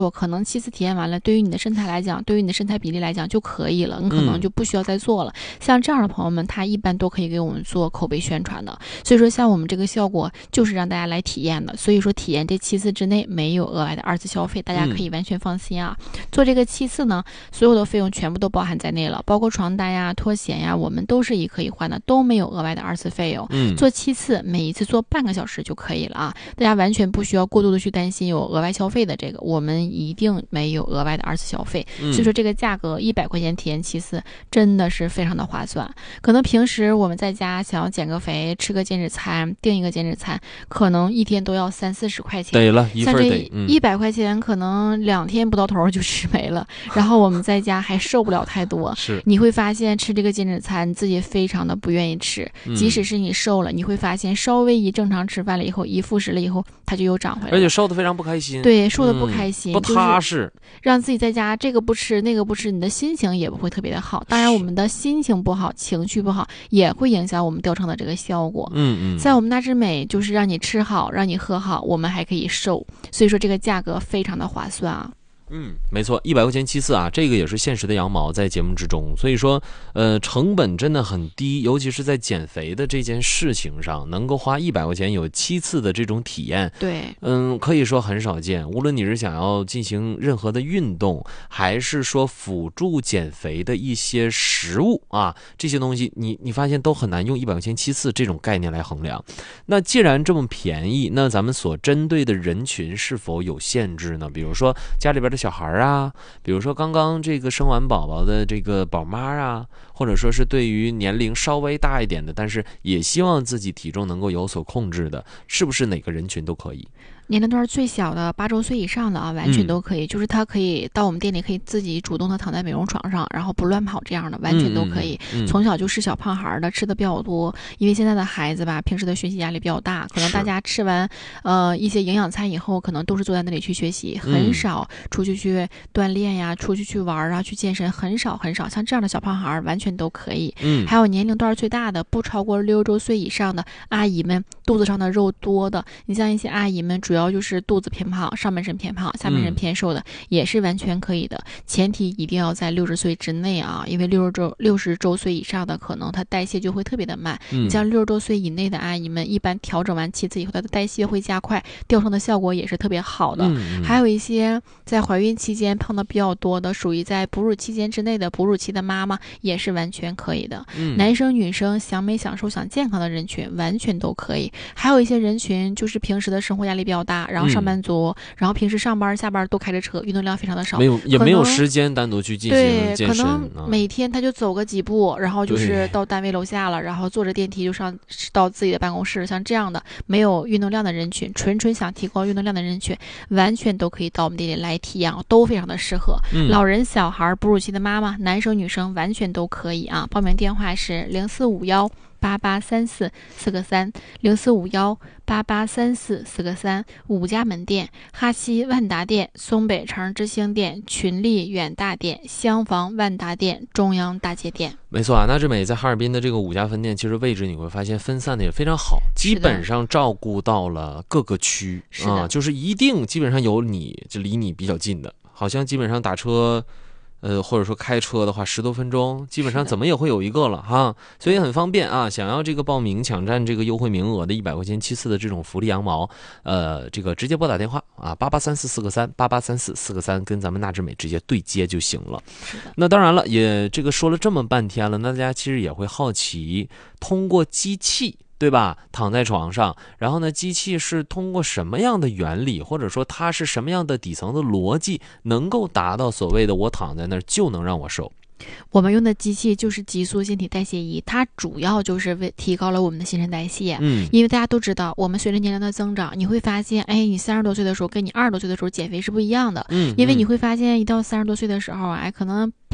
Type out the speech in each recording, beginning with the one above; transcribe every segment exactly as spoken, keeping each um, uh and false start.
我可能七次体验完了，对于你的身材来讲，对于你的身材比例来讲就可以了，你可能就不需要再做了。嗯、像这样的朋友们，他一般都可以给我们做口碑宣传的。所以说，像我们这个效果就是让大家来体验的。所以说，体验这七次之内没有额外的二次消费，大家可以完全放心啊。嗯、做这个七次呢，所有的费用全部都包含在内了，包括床单呀、拖鞋呀，我们都是一可以换的，都没有额外的二次费用。嗯，做七次，每一次做半个小时就可以了啊，大家完全不需要过度的去担心有额外消费的这个，我们一定没有额外的二次消费。嗯、所以说这个价格一百块钱体验七次真的是非常的划算。可能平时我们在家想要减个肥，吃个减脂餐，订一个减脂餐，可能一天都要三四十块钱。 得了，一份得。 一百块钱可能两天不到头就吃没了，然后我们在家还瘦不了太多。 是， 你会发现吃这个减脂餐自己非常的不愿意吃，嗯、即使是你瘦了，你会发现稍微一正常吃饭了以后，一复食了以后，它就又长回来了， 而且瘦的非常不开心。 对，瘦的不开心， 嗯、不踏实， 让自己在家这个不吃那个不吃，你的心情也不会特别的好。当然，我们的心情不好，情绪不好，也会影响我们掉秤的这个效果。 嗯嗯， 在我们纳之美就是让你吃好，让你喝好，我们还可以瘦，所以说这个价格非常的划算啊。 嗯，没错，一百块钱七次啊，这个也是限时的羊毛在节目之中，所以说，呃，成本真的很低，尤其是在减肥的这件事情上，能够花一百块钱有七次的这种体验， 对， 嗯，可以说很少见。无论你是想要进行任何的运动，还是说辅助减肥的一些食物啊，这些东西你你发现都很难用一百块钱七次这种概念来衡量。那既然这么便宜，那咱们所针对的人群是否有限制呢？比如说家里边的小孩啊，比如说刚刚这个生完宝宝的这个宝妈啊，或者说是对于年龄稍微大一点的，但是也希望自己体重能够有所控制的，是不是哪个人群都可以？ 年龄段最小的八周岁以上的啊，完全都可以、嗯、就是他可以到我们店里可以自己主动的躺在美容床上，然后不乱跑，这样的完全都可以、嗯嗯、从小就是小胖孩的，吃的比较多，因为现在的孩子吧，平时的学习压力比较大，可能大家吃完呃一些营养餐以后，可能都是坐在那里去学习，很少出去去锻炼呀，出去去玩啊，去健身，很少很少，像这样的小胖孩完全都可以。嗯，还有年龄段最大的不超过六周岁以上的阿姨们，肚子上的肉多的，你像一些阿姨们主要就是肚子偏胖，上半身偏胖，下半身偏瘦的、嗯、也是完全可以的，前提一定要在六十岁之内啊，因为六十周六十周岁以上的可能它代谢就会特别的慢、嗯、你像六十周岁以内的阿姨们，一般调整完七次以后，它的代谢会加快，掉秤的效果也是特别好的、嗯、还有一些在怀孕期间胖的比较多的，属于在哺乳期间之内的哺乳期的妈妈也是完全可以的、嗯、男生女生想美想瘦想健康的人群完全都可以。还有一些人群就是平时的生活压力比较大，然后上班族、嗯、然后平时上班下班都开着车，运动量非常的少， 没有也没有时间单独去进行健身， 对，可能每天他就走个几步，然后就是到单位楼下了，然后坐着电梯就上到自己的办公室，像这样的没有运动量的人群，纯纯想提高运动量的人群，完全都可以到我们店里来体验，都非常的适合、嗯、老人小孩哺乳期的妈妈，男生女生完全都可以啊。报名电话是零四五幺八八三四四个三，零四五幺八八三四四个三，五家门店：哈西万达店、松北城之星店、群力远大店、襄房万达店、中央大街店。 没错啊，纳之美在哈尔滨的这个五家分店，其实位置你会发现分散的也非常好，基本上照顾到了各个区啊，就是一定基本上有你就离你比较近的，好像基本上打车。呃，或者说开车的话，十多分钟，基本上怎么也会有一个了哈，所以很方便啊。想要这个报名抢占这个优惠名额的一百块钱七次的这种福利羊毛，呃，这个直接拨打电话啊，八八三四四个三，八八三四四个三，跟咱们纳之美直接对接就行了。那当然了，也这个说了这么半天了，那大家其实也会好奇，通过机器。对吧？躺在床上，然后呢，机器是通过什么样的原理，或者说它是什么样的底层的逻辑，能够达到所谓的我躺在那儿就能让我瘦？ 我们用的机器就是极速腺体代谢仪，它主要就是为提高了我们的新陈代谢。嗯，因为大家都知道，我们随着年龄的增长，你会发现，哎，你三十多岁的时候跟你二十多岁的时候减肥是不一样的。嗯，因为你会发现，一到三十多岁的时候啊，可能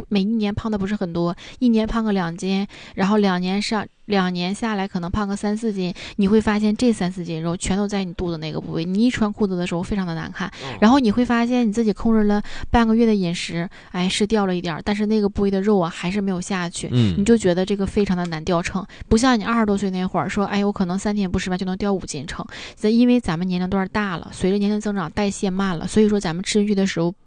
每一年胖的不是很多，一年胖个两斤，然后两年上两年下来可能胖个三四斤，你会发现这三四斤肉全都在你肚子那个部位，你一穿裤子的时候非常的难看，然后你会发现你自己控制了半个月的饮食，哎，是掉了一点，但是那个部位的肉啊还是没有下去， 嗯， 你就觉得这个非常的难掉秤，不像你二十多岁那会儿说，哎，我可能三天不吃饭就能掉五斤秤，因为咱们年龄段大了，随着年龄增长代谢慢了，所以说咱们吃进去的时候